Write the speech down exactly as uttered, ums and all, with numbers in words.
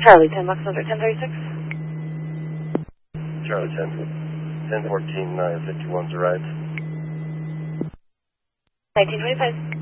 Charlie, ten bucks under ten thirty-six. Charlie, ten, ten fourteen, uh, fifty-one's a ride. nineteen twenty-five.